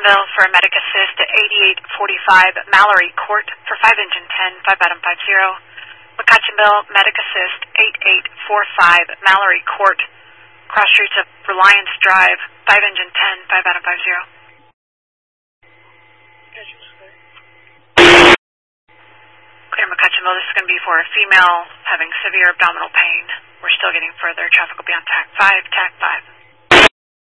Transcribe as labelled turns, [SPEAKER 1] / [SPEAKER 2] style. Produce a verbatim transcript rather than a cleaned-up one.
[SPEAKER 1] McCutcheonville for a medic assist at eighty-eight forty-five Mallory Court for five engine ten, five bottom five zero. McCutcheonville, medic assist eighty-eight forty-five Mallory Court, cross streets of Reliance Drive, five engine ten, five bottom five zero. Clear McCutcheonville, this is going to be for a female having severe abdominal pain. We're still getting further. Traffic will be on T A C five, T A C five.